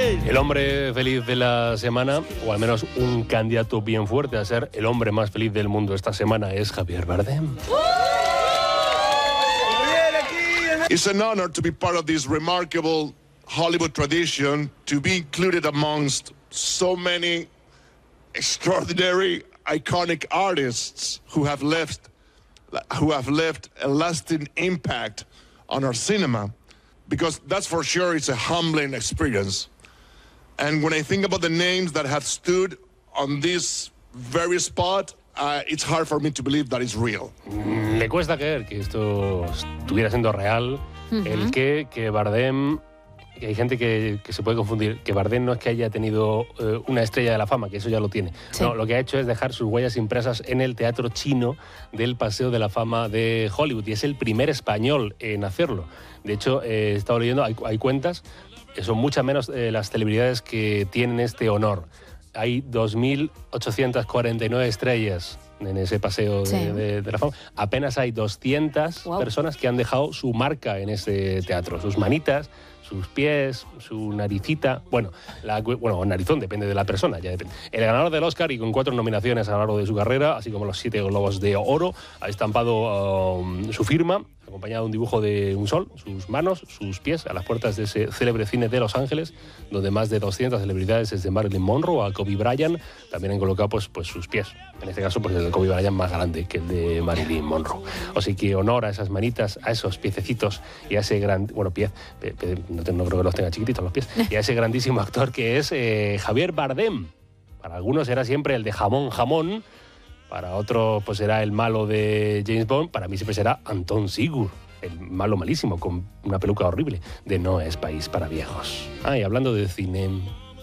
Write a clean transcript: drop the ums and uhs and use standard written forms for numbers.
El hombre feliz de la semana, o al menos un candidato bien fuerte a ser el hombre más feliz del mundo esta semana, es Javier Bardem. It's an honor to be part of this remarkable Hollywood tradition, to be included amongst so many extraordinary, iconic artists who have left a lasting impact on our cinema, because that's for sure it's a humbling experience. And when I think about the names that have stood on this very spot, it's hard for me to believe that it's real. Le cuesta creer que esto estuviera siendo real, el que Bardem... Que hay gente que se puede confundir, que Bardem no es que haya tenido una estrella de la fama, que eso ya lo tiene. Sí. No, lo que ha hecho es dejar sus huellas impresas en el teatro chino del Paseo de la Fama de Hollywood, y es el primer español en hacerlo. De hecho, he estado leyendo, hay cuentas, que son muchas menos las celebridades que tienen este honor. Hay 2.849 estrellas en ese paseo de la fama. Apenas hay 200 personas que han dejado su marca en ese teatro, sus manitas, sus pies, su naricita, bueno, narizón, depende de la persona, ya depende. El ganador del Oscar, y con 4 nominaciones a lo largo de su carrera, así como los 7 Globos de Oro, ha estampado su firma, acompañado de un dibujo de un sol, sus manos, sus pies, a las puertas de ese célebre cine de Los Ángeles, donde más de 200 celebridades, desde Marilyn Monroe a Kobe Bryant, también han colocado pues sus pies. En este caso, pues el de Kobe Bryant más grande que el de Marilyn Monroe. Así que honor a esas manitas, a esos piececitos y a ese gran... Bueno, no creo que los tenga chiquititos los pies. Y a ese grandísimo actor que es Javier Bardem. Para algunos era siempre el de jamón. Para otros pues será el malo de James Bond. Para mí siempre será Anton Sigurd, el malo malísimo, con una peluca horrible, de No es país para viejos. Y hablando de cine...